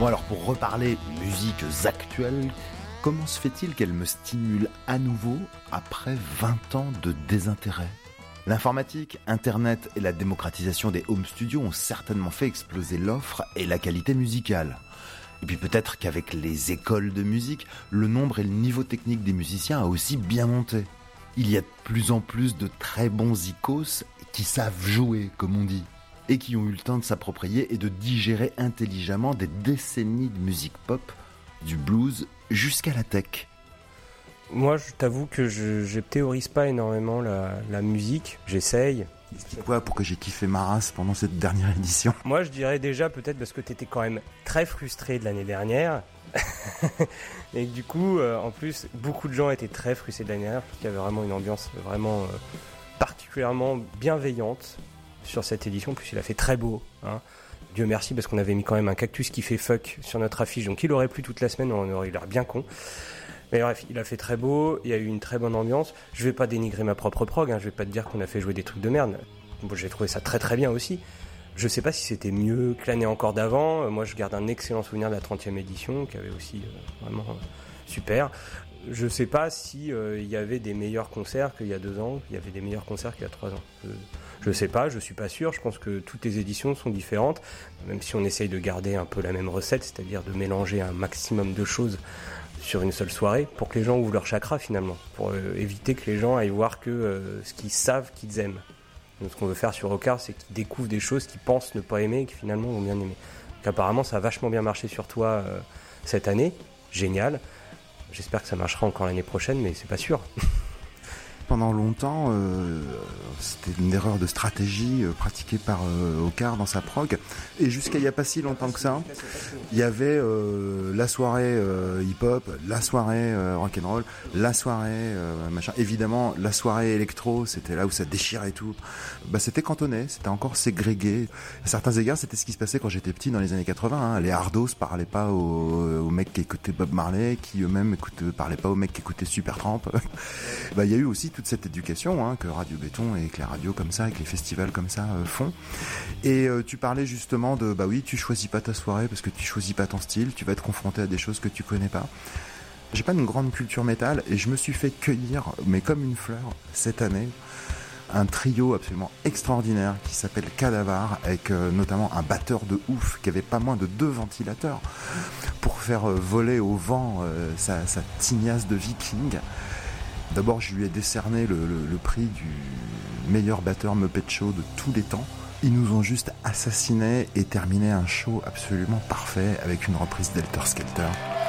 Bon alors pour reparler musiques actuelles, comment se fait-il qu'elles me stimulent à nouveau après 20 ans de désintérêt ? L'informatique, Internet et la démocratisation des home studios ont certainement fait exploser l'offre et la qualité musicale. Et puis peut-être qu'avec les écoles de musique, le nombre et le niveau technique des musiciens a aussi bien monté. Il y a de plus en plus de très bons icos qui savent jouer, comme on dit, et qui ont eu le temps de s'approprier et de digérer intelligemment des décennies de musique pop, du blues jusqu'à la tech. Moi, je t'avoue que je théorise pas énormément la musique. J'essaye. Pourquoi ? Pour que j'ai kiffé ma race pendant cette dernière édition. Moi, je dirais déjà peut-être parce que t'étais quand même très frustré de l'année dernière. Et que du coup, en plus, beaucoup de gens étaient très frustrés de l'année dernière parce qu'il y avait vraiment une ambiance vraiment particulièrement bienveillante sur cette édition. En plus, il a fait très beau, hein. Dieu merci, parce qu'on avait mis quand même un cactus qui fait fuck sur notre affiche. Donc il aurait plu toute la semaine, on aurait eu l'air bien con. Mais bref, il a fait très beau, il y a eu une très bonne ambiance. Je vais pas dénigrer ma propre prog, hein, je vais pas te dire qu'on a fait jouer des trucs de merde. Bon, j'ai trouvé ça très très bien aussi. Je sais pas si c'était mieux que l'année encore d'avant. Moi, je garde un excellent souvenir de la 30e édition, qui avait aussi vraiment super. Je sais pas si il y avait des meilleurs concerts qu'il y a 2 ans, il y avait des meilleurs concerts qu'il y a 3 ans. Je sais pas, je suis pas sûr. Je pense que toutes les éditions sont différentes, même si on essaye de garder un peu la même recette, c'est-à-dire de mélanger un maximum de choses sur une seule soirée pour que les gens ouvrent leur chakra finalement, pour éviter que les gens aillent voir que ce qu'ils savent qu'ils aiment. Donc, ce qu'on veut faire sur Rocard, c'est qu'ils découvrent des choses qu'ils pensent ne pas aimer et qui finalement vont bien aimer. Donc, apparemment, ça a vachement bien marché sur toi cette année. Génial. J'espère que ça marchera encore l'année prochaine, mais c'est pas sûr. Pendant longtemps, c'était une erreur de stratégie pratiquée par Rocard dans sa prog. Et jusqu'à il n'y a pas si longtemps que ça, il y avait la soirée hip-hop, la soirée rock'n'roll, la soirée machin. Évidemment, la soirée électro, c'était là où ça déchirait et tout. Bah, c'était cantonné, c'était encore ségrégué. À certains égards, c'était ce qui se passait quand j'étais petit dans les années 80. Hein. Les hardos parlaient pas aux mecs qui écoutaient Bob Marley, qui eux-mêmes parlaient pas aux mecs qui écoutaient Supertramp. Bah, il y a eu aussi toute cette éducation que Radio Béton et que les radios comme ça, et que les festivals comme ça font. Et tu parlais justement de, bah oui, tu choisis pas ta soirée parce que tu choisis pas ton style, tu vas être confronté à des choses que tu connais pas. J'ai pas une grande culture métal et je me suis fait cueillir, mais comme une fleur, cette année, un trio absolument extraordinaire qui s'appelle Cadavar, avec notamment un batteur de ouf qui avait pas moins de 2 ventilateurs pour faire voler au vent sa tignasse de viking. D'abord, je lui ai décerné le prix du meilleur batteur Muppet Show de tous les temps. Ils nous ont juste assassinés et terminé un show absolument parfait avec une reprise d'Helter Skelter.